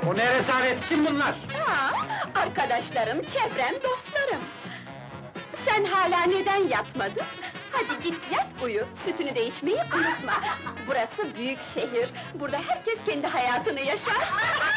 Bu ne rezalet, kim bunlar? Arkadaşlarım, çevrem, dostlarım! Sen hala neden yatmadın? Hadi git yat uyu, sütünü de içmeyi unutma! Burası büyük şehir, burada herkes kendi hayatını yaşar!